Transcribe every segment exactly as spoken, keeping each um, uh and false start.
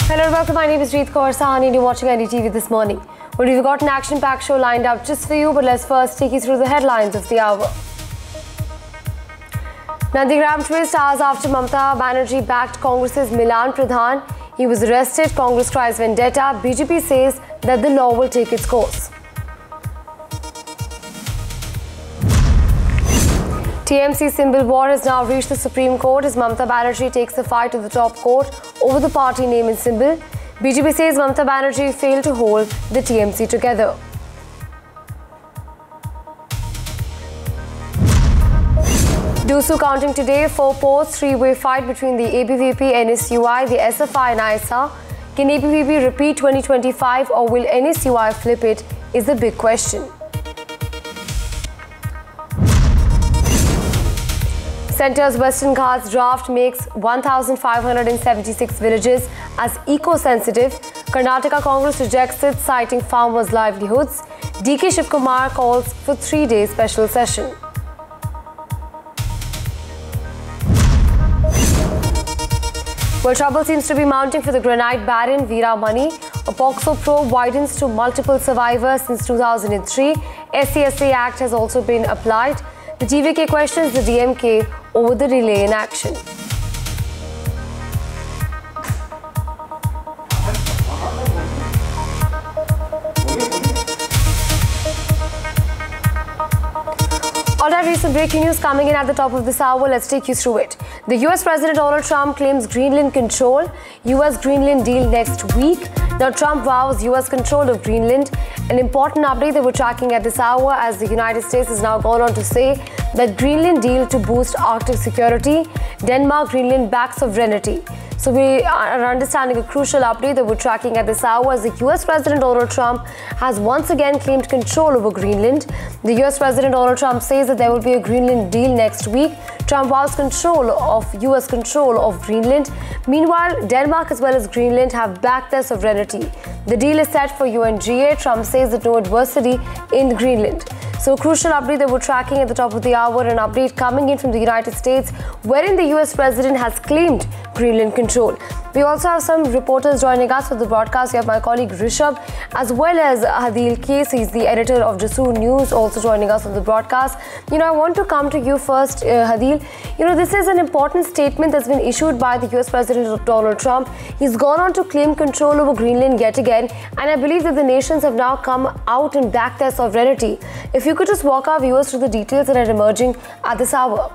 Hello and welcome. My name is Reet Kaur Sahani and you're watching N D T V this morning. Well, we've got an action-packed show lined up just for you, but let's first take you through the headlines of the hour. Nandigram twist hours after Mamata Banerjee backed Congress's Milan Pradhan. He was arrested. Congress cries vendetta. B J P says that the law will take its course. T M C symbol war has now reached the Supreme Court as Mamata Banerjee takes the fight to the top court over the party name and symbol. B J P says Mamata Banerjee failed to hold the T M C together. Dusu counting today, four posts, three-way fight between the A B V P, N S U I, the S F I and I S A. Can A B V P repeat twenty twenty-five or will N S U I flip it is the big question. Centre's Western Ghats draft makes one thousand five hundred seventy-six villages as eco-sensitive. Karnataka Congress rejects it, citing farmers' livelihoods. D K Shivkumar calls for three-day special session. Well, trouble seems to be mounting for the granite baron Veera Mani. A POCSO probe widens to multiple survivors since two thousand three. S C S A Act has also been applied. The T V K questions the D M K over the delay in action. Alright, recent breaking news coming in at the top of this hour. Let's take you through it. The U S President Donald Trump claims Greenland control. U S-Greenland deal next week. Now Trump vows U S control of Greenland. An important update that we're tracking at this hour as the United States has now gone on to say that Greenland deal to boost Arctic security. Denmark, Greenland back sovereignty. So we are understanding a crucial update that we're tracking at this hour as the U S President Donald Trump has once again claimed control over Greenland. The U S President Donald Trump says that there will be a Greenland deal next week. Trump vows control of U S control of Greenland. Meanwhile, Denmark as well as Greenland have backed their sovereignty. The deal is set for U N G A. Trump says that no adversity in Greenland. So a crucial update that we're tracking at the top of the hour, an update coming in from the United States wherein the U S President has claimed Greenland control. We also have some reporters joining us for the broadcast. We have my colleague Rishabh as well as Hadil Case. He's the editor of Jasoo News, also joining us on the broadcast. You know, I want to come to you first, uh, Hadil. You know, this is an important statement that's been issued by the U S President Donald Trump. He's gone on to claim control over Greenland yet again, and I believe that the nations have now come out and backed their sovereignty. If you could just walk our viewers through the details that are emerging at this hour.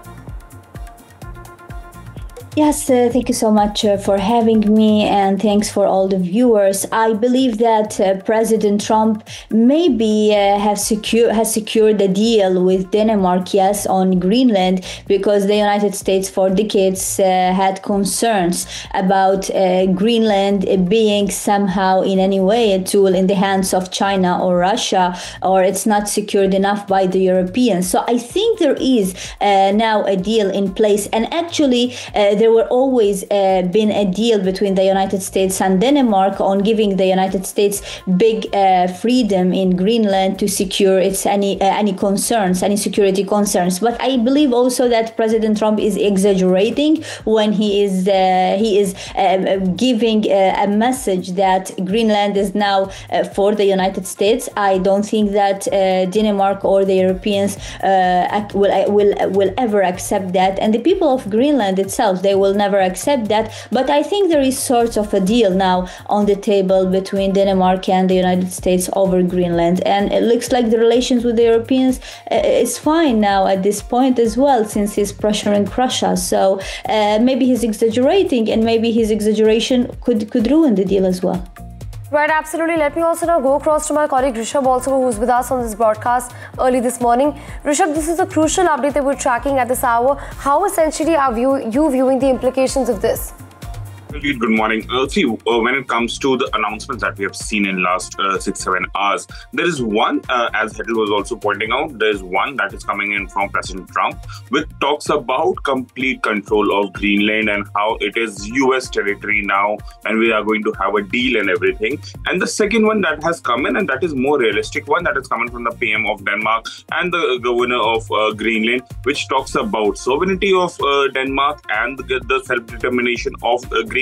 Yes, uh, thank you so much uh, for having me, and thanks for all the viewers. I believe that uh, President Trump maybe uh, have secure has secured a deal with Denmark, yes, on Greenland, because the United States for decades uh, had concerns about uh, Greenland being somehow in any way a tool in the hands of China or Russia, or it's not secured enough by the Europeans. So I think there is uh, now a deal in place, and actually uh, there were always uh, been a deal between the United States and Denmark on giving the United States big uh, freedom in Greenland to secure its any uh, any concerns, any security concerns. But I believe also that President Trump is exaggerating when he is uh, he is uh, giving uh, a message that Greenland is now uh, for the United States. I don't think that uh, Denmark or the Europeans uh, will will will ever accept that, and the people of Greenland itself, they will never accept that. But I think there is sort of a deal now on the table between Denmark and the United States over Greenland, and it looks like the relations with the Europeans uh, is fine now at this point as well, since he's pressuring Russia. So uh, maybe he's exaggerating, and maybe his exaggeration could could ruin the deal as well. Right, absolutely. Let me also now go across to my colleague Rishabh, also who's with us on this broadcast early this morning. Rishabh, this is a crucial update that we're tracking at this hour. How essentially are you, you viewing the implications of this? Good morning. Uh, see, uh, when it comes to the announcements that we have seen in last uh, six, seven hours, there is one, uh, as Hedl was also pointing out, there is one that is coming in from President Trump, which talks about complete control of Greenland and how it is U S territory now, and we are going to have a deal and everything. And the second one that has come in, and that is more realistic one, that is coming from the P M of Denmark and the governor of uh, Greenland, which talks about sovereignty of uh, Denmark and the, the self-determination of uh, Greenland.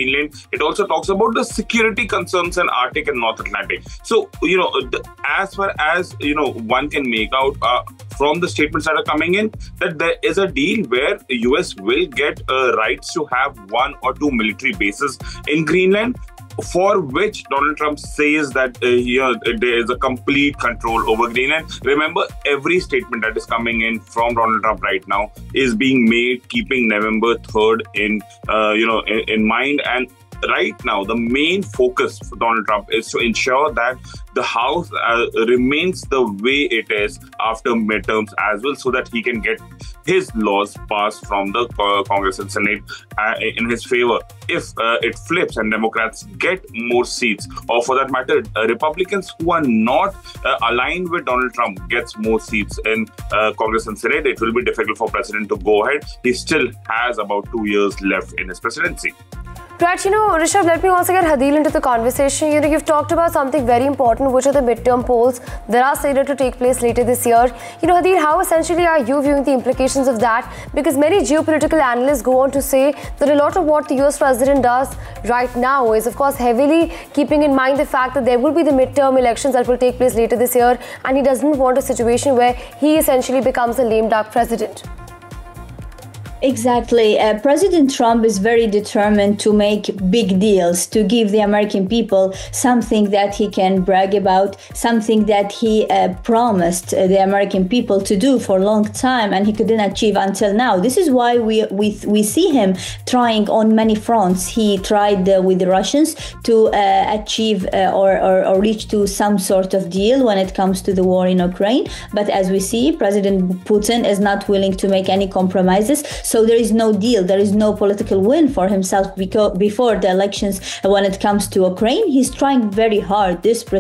Greenland. It also talks about the security concerns in Arctic and North Atlantic. So, you know, the, as far as, you know, one can make out uh, from the statements that are coming in, that there is a deal where the U S will get uh, rights to have one or two military bases in Greenland, for which Donald Trump says that uh, here there is a complete control over Greenland. Remember, every statement that is coming in from Donald Trump right now is being made keeping November third in uh, you know in, in mind. And right now, the main focus for Donald Trump is to ensure that the House uh, remains the way it is after midterms as well, so that he can get his laws passed from the uh, Congress and Senate uh, in his favor. If uh, it flips and Democrats get more seats, or for that matter, uh, Republicans who are not uh, aligned with Donald Trump gets more seats in uh, Congress and Senate, it will be difficult for President to go ahead. He still has about two years left in his presidency. Right, you know, Rishabh, let me also get Hadeel into the conversation. You know, you've talked about something very important, which are the midterm polls that are slated to take place later this year. You know, Hadeel, how essentially are you viewing the implications of that? Because many geopolitical analysts go on to say that a lot of what the U S president does right now is, of course, heavily keeping in mind the fact that there will be the midterm elections that will take place later this year, and he doesn't want a situation where he essentially becomes a lame duck president. Exactly. Uh, President Trump is very determined to make big deals, to give the American people something that he can brag about, something that he uh, promised uh, the American people to do for a long time, and he couldn't achieve until now. This is why we we, we see him trying on many fronts. He tried uh, with the Russians to uh, achieve uh, or, or, or reach to some sort of deal when it comes to the war in Ukraine. But as we see, President Putin is not willing to make any compromises. So there is no deal, there is no political win for himself because before the elections when it comes to Ukraine. He's trying very hard, desperately,